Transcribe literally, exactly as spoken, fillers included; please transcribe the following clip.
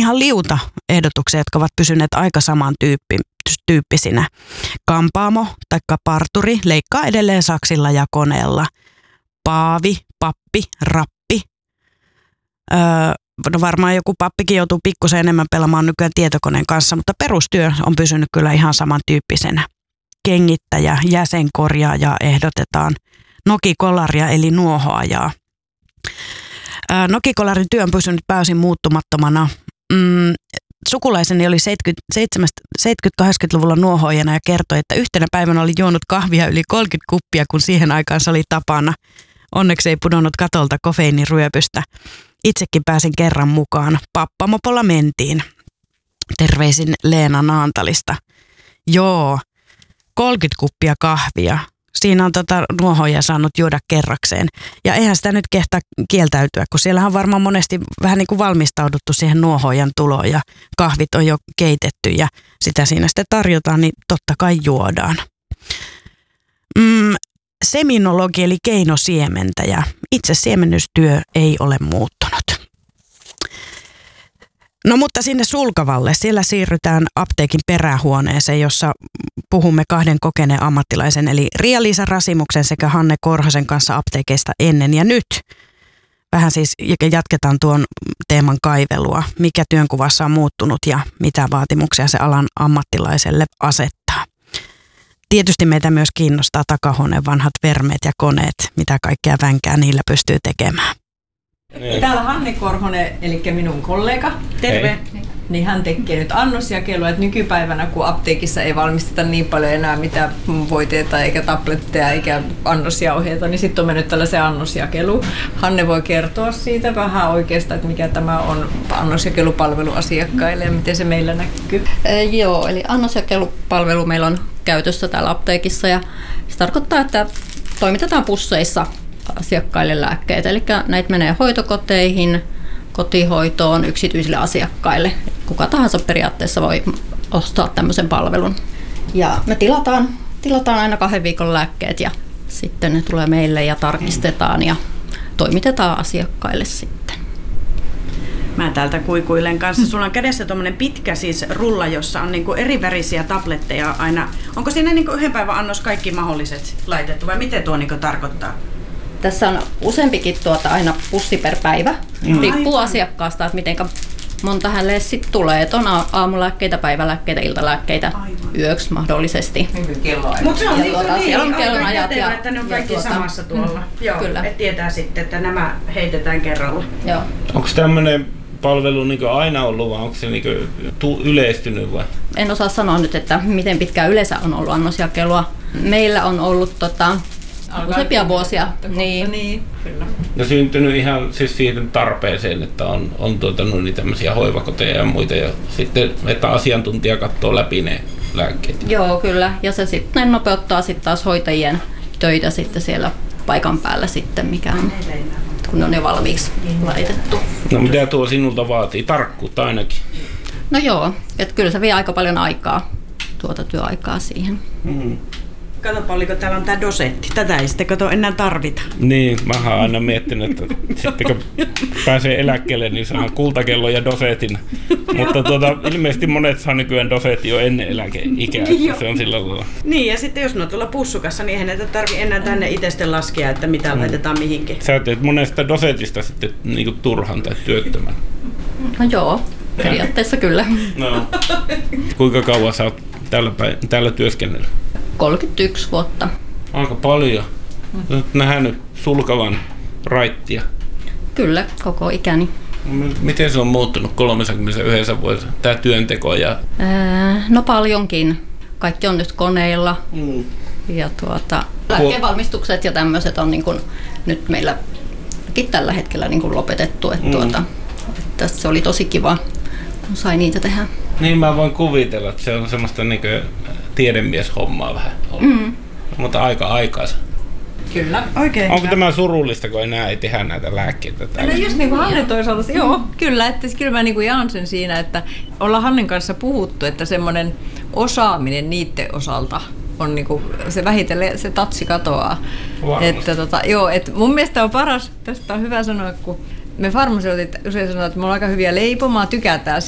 ihan liuta ehdotuksia, jotka ovat pysyneet aika saman tyyppi, tyyppisinä. Kampaamo tai parturi leikkaa edelleen saksilla ja koneella. Paavi, pappi, rappi. Öö, no varmaan joku pappikin joutuu pikkusen enemmän pelaamaan nykyään tietokoneen kanssa, mutta perustyö on pysynyt kyllä ihan samantyyppisenä. Kengittäjä, jäsenkorjaaja ehdotetaan. Nokikolaria eli nuohoajaa. Öö, nokikolarin työ on pysynyt pääosin muuttumattomana. Mm, Sukulaiseni oli seitsemänkymmentä-kahdeksankymmentäluvulla nuohoajana ja kertoi, että yhtenä päivänä oli juonut kahvia yli kolmekymmentä kuppia, kun siihen aikaan se oli tapana. Onneksi ei pudonnut katolta kofeiiniryöpystä. Itsekin pääsin kerran mukaan. Pappamopolla mentiin. Terveisin Leena Naantalista. Joo, kolmekymmentä kuppia kahvia. Siinä on tota nuohoja saanut juoda kerrakseen. Ja eihän sitä nyt kehtaa kieltäytyä, kun siellähän on varmaan monesti vähän niin kuin valmistauduttu siihen nuohojan tuloon ja kahvit on jo keitetty ja sitä siinä sitten tarjotaan, niin totta kai juodaan. Mm, seminologi eli keinosiementäjä. Itse siemennystyö ei ole muuttunut. No mutta sinne Sulkavalle, siellä siirrytään apteekin perähuoneeseen, jossa puhumme kahden kokeneen ammattilaisen, eli Riia-Liisa Rasimuksen sekä Hanne Korhosen kanssa apteekeista ennen ja nyt. Vähän siis jatketaan tuon teeman kaivelua, mikä työnkuvassa on muuttunut ja mitä vaatimuksia se alan ammattilaiselle asettaa. Tietysti meitä myös kiinnostaa takahuoneen vanhat vermeet ja koneet, mitä kaikkea vänkää niillä pystyy tekemään. Niin. Täällä Hanne Korhonen, eli minun kollega. Terve. Hei. Niin hän tekee nyt annosjakelua, että nykypäivänä kun apteekissa ei valmisteta niin paljon enää mitään voiteita eikä tabletteja eikä annosjauheita, niin sitten on mennyt tällaiseen annosjakeluun. Hanne voi kertoa siitä vähän oikeastaan, että mikä tämä on annosjakelupalvelu asiakkaille ja miten se meillä näkyy. E, joo, eli annosjakelupalvelu meillä on käytössä täällä apteekissa ja se tarkoittaa, että toimitetaan pusseissa asiakkaille lääkkeitä, eli näitä menee hoitokoteihin, kotihoitoon, yksityisille asiakkaille. Kuka tahansa periaatteessa voi ostaa tämmöisen palvelun. Ja me tilataan, tilataan aina kahden viikon lääkkeet ja sitten ne tulee meille ja tarkistetaan ja toimitetaan asiakkaille sitten. Mä täältä kuikuilen kanssa. Sulla on kädessä tuommoinen pitkä siis rulla, jossa on niinku eri värisiä tabletteja aina. Onko siinä niinku yhden päivän annos kaikki mahdolliset laitettu vai miten tuo niinku tarkoittaa? Tässä on useampikin tuota aina pussi per päivä. Mm. Riippuu asiakkaasta, että miten monta hänelle sitten tulee. Et on aamulääkkeitä, päivälääkkeitä, iltalääkkeitä, aivan, yöksi mahdollisesti. Mutta se on niin, tuota, niin, on aika kätevä, että ne on kaikki tuota, samassa tuolla. Mm, Joo, kyllä. Et tietää sitten, että nämä heitetään kerralla. Joo. Onko tämmöinen palvelu niin aina ollut vai onko se niin yleistynyt vai? En osaa sanoa nyt, että miten pitkään yleensä on ollut annosjakelua. Meillä on ollut tota, useampia vuosia. Niin. Niin, kyllä. Ja syntynyt ihan siis siihen tarpeeseen, että on, on tuota, no, niin tämmöisiä hoivakoteja ja muita ja sitten, että asiantuntija katsoo läpi ne lääkkeet. Joo, kyllä. Ja se sitten nopeuttaa sitten taas hoitajien töitä sitten siellä paikan päällä sitten, mikä on, kun on jo valmiiksi laitettu. No mitä tuo sinulta vaatii? Tarkkuutta ainakin. No joo, että kyllä se vie aika paljon aikaa, tuota työaikaa siihen. Mm-hmm. Katsopa, oliko täällä on tää dosetti. Tätä ei sitten kato enää tarvita. Niin, mä oon aina miettinyt, että sitten kun pääsee eläkkeelle, niin saa kultakello ja dosetin. Mutta tuota, ilmeisesti monet saa nykyään dosetti jo ennen eläkeikää, että se on sillä lailla. Niin, ja sitten jos ne on tuolla pussukassa, niin eihän näitä tarvitse enää tänne itse sitten laskea, että mitä mm. laitetaan mihinkin. Sä teet monesta dosetista sitten niin turhan tai työttömän. No joo, periaatteessa kyllä. No. Kuinka kauan sä oot täällä, päin, täällä työskennellyt? kolmekymmentäyksi vuotta. Aika paljon. Olet nähnyt Sulkavan raittia. Kyllä, koko ikäni. Miten se on muuttunut kolmekymmentäyksi vuodessa, tämä työnteko? Ja... Öö, no paljonkin. Kaikki on nyt koneilla. Mm. Ja tuota, lääkkeenvalmistukset ja tämmöiset on niin kuin nyt meillä tällä hetkellä niin kuin lopetettu. Että mm. tuota, että se oli tosi kiva, kun sai niitä tehdä. Niin mä voin kuvitella, että se on semmoista niin kuin tiedemieshommaa vähän ollut. Mm. Mutta aika aikaisa. Kyllä. Oikein. Onko tämä surullista, kun enää ei tehdä näitä lääkkeitä täällä? No just niin kuin Hanne toisaalta, joo, kyllä. Että kyllä mä niin kuin jaan sen siinä, että ollaan Hannen kanssa puhuttu, että semmoinen osaaminen niiden osalta on niin kuin, se vähitellen se tatsi katoaa. Että tota, joo, että mun mielestä on paras, tästä on hyvä sanoa, kun me farmaseutit usein sanoo, että me ollaan aika hyviä leipomaan, tykätään